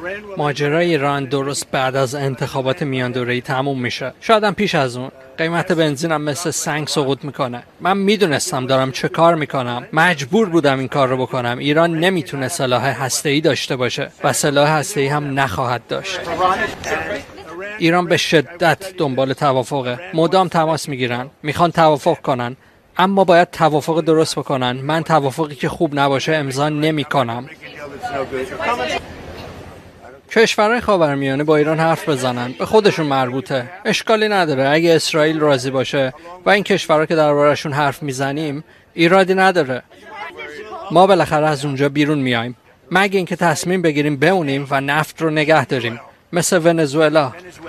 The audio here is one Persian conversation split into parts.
ماجرای ایران درست بعد از انتخابات میان دوره‌ای تموم میشه. شاید هم پیش از اون. قیمت بنزینم مثل سنگ سقوط میکنه. من میدونستم دارم چه کار میکنم. مجبور بودم این کار رو بکنم. ایران نمیتونه سلاح هسته‌ای داشته باشه و سلاح هسته‌ای هم نخواهد داشت. ایران به شدت دنبال توافقه. مدام تماس میگیرن. میخوان توافق کنن. اما باید توافق درست بکنن. من توافقی که خوب نباشه امضا نمیکنم. کشورهای خاورمیانه با ایران حرف بزنن، به خودشون مربوطه. اشکالی نداره اگه اسرائیل راضی باشه و این کشورها که درباره‌شون حرف میزنیم ایرادی نداره. ما بالاخره از اونجا بیرون میایم، مگه اینکه تصمیم بگیریم بمونیم و نفت رو نگه داریم مثل ونزوئلا.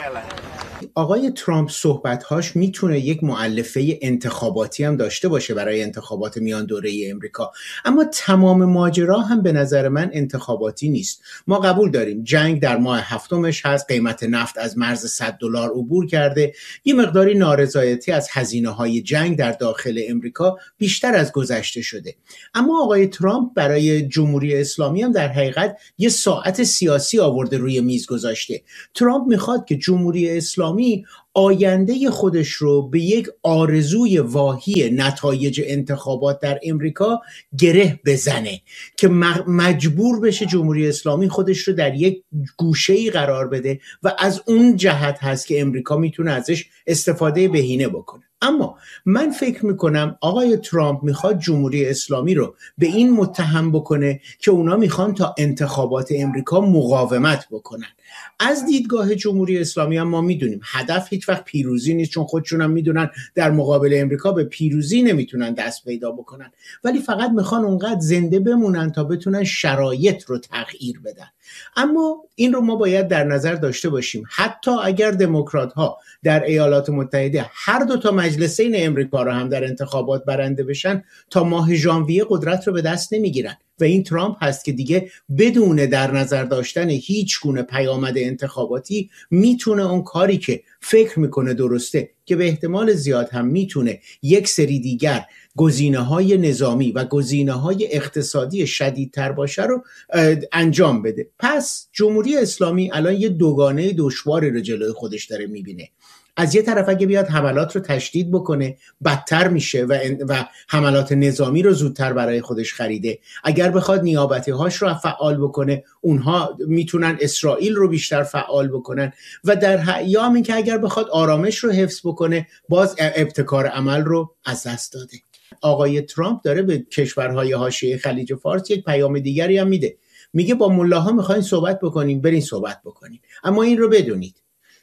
آقای ترامپ صحبت‌هاش میتونه یک مؤلفه انتخاباتی هم داشته باشه برای انتخابات میان دوره‌ای امریکا، اما تمام ماجرا هم به نظر من انتخاباتی نیست. ما قبول داریم جنگ در ماه هفتمش هست، قیمت نفت از مرز $100 عبور کرده، یه مقداری نارضایتی از هزینه‌های جنگ در داخل امریکا بیشتر از گذشته شده. اما آقای ترامپ برای جمهوری اسلامی هم در حقیقت یه ساعت سیاسی آورده روی میز گذاشته. ترامپ میخواد که جمهوری اسلامی آینده خودش رو به یک آرزوی واهی نتایج انتخابات در امریکا گره بزنه که مجبور بشه جمهوری اسلامی خودش رو در یک گوشه‌ای قرار بده و از اون جهت هست که امریکا میتونه ازش استفاده بهینه بکنه. اما من فکر میکنم آقای ترامپ میخواد جمهوری اسلامی رو به این متهم بکنه که اونا میخوان تا انتخابات امریکا مقاومت بکنن. از دیدگاه جمهوری اسلامی هم ما میدونیم هدف هیچ وقت پیروزی نیست، چون خودشون هم میدونن در مقابل امریکا به پیروزی نمیتونن دست پیدا بکنن، ولی فقط میخوان اونقدر زنده بمونن تا بتونن شرایط رو تغییر بدن. اما این رو ما باید در نظر داشته باشیم حتی اگر دموکرات ها در ایالات متحده هر دو تا مجلسین امریکا رو هم در انتخابات برنده بشن، تا ماه ژانویه قدرت رو به دست نمیگیرن و این ترامپ هست که دیگه بدون در نظر داشتن هیچ گونه پیامد انتخاباتی میتونه اون کاری که فکر میکنه درسته، که به احتمال زیاد هم میتونه یک سری دیگر گزینه‌های نظامی و گزینه‌های اقتصادی شدیدتر باشه رو انجام بده. پس جمهوری اسلامی الان یه دوگانه دشواری رو جلوی خودش داره میبینه. از یه طرف اگه بیاد حملات رو تشدید بکنه بدتر میشه و حملات نظامی رو زودتر برای خودش خریده. اگر بخواد نیابتی هاش رو فعال بکنه اونها میتونن اسرائیل رو بیشتر فعال بکنن و یا همین که اگر بخواد آرامش رو حفظ بکنه باز ابتکار عمل رو از دست داده. آقای ترامپ داره به کشورهای حاشیه خلیج فارس یک پیام دیگری هم میده، میگه با ملاها میخواین صحبت بکنین، برین صحبت بکنین، اما این رو بدونید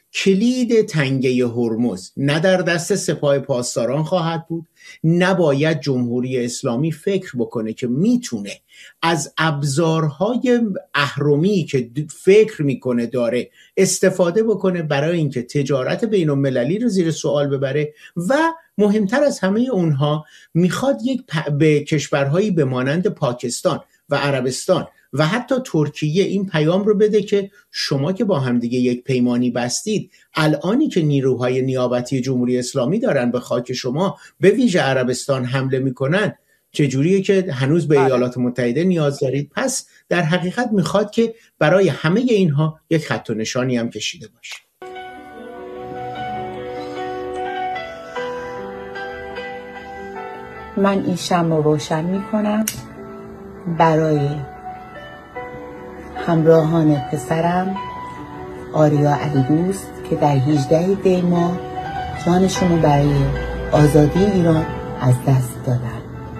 کلید تنگه هرمز نه در دست سپاه پاسداران خواهد بود، نباید جمهوری اسلامی فکر بکنه که میتونه از ابزارهای اهرمی که فکر میکنه داره استفاده بکنه برای اینکه تجارت بین المللی رو زیر سوال ببره و مهمتر از همه اونها میخواد به کشورهایی به مانند پاکستان و عربستان و حتی ترکیه این پیام رو بده که شما که با هم دیگه یک پیمانی بستید، الانی که نیروهای نیابتی جمهوری اسلامی دارن به خاک شما به ویژه عربستان حمله میکنن، چجوریه که هنوز به ایالات متحده نیاز دارید؟ پس در حقیقت میخواد که برای همه اینها یک خط و نشانی هم کشیده باشه. من این شمع رو روشن میکنم برای همراهان پسرم آریا علیدوست که در 18 دی ماه جانشون رو برای آزادی ایران از دست دادن.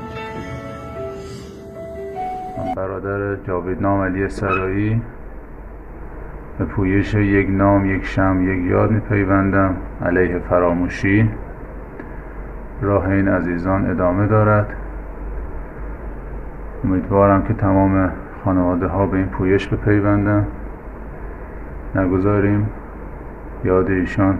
من برادر جاویدنام علی سرایی به پویش یک نام، یک شمع، یک یاد میپیوندم علیه فراموشی. راه این عزیزان ادامه دارد. امیدوارم که تمام خانواده ها به این پویش بپیوندن، نگذاریم یاد ایشان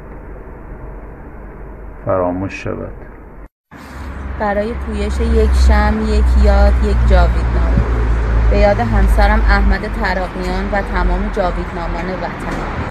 فراموش شود. برای پویش یک شمع، یک یاد، یک جاویدنامه به یاد همسرم احمد تراقیان و تمام جاویدنامان وطن.